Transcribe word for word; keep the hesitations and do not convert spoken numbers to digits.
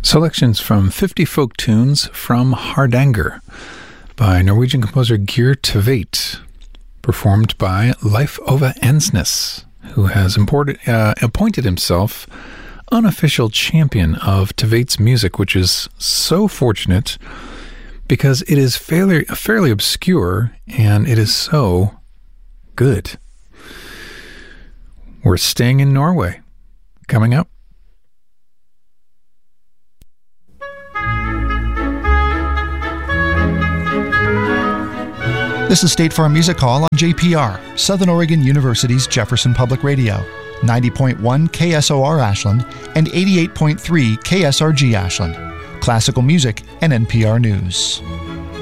Selections from fifty folk tunes from Hardanger by Norwegian composer Geir Tveit, performed by Leif Ove Ensnes, who has imported, uh, appointed himself unofficial champion of Tveit's music, which is so fortunate because it is fairly, fairly obscure and it is so good. We're staying in Norway. Coming up. This is State Farm Music Hall on J P R, Southern Oregon University's Jefferson Public Radio, ninety point one K S O R Ashland and eighty-eight point three K S R G Ashland. Classical music and N P R News.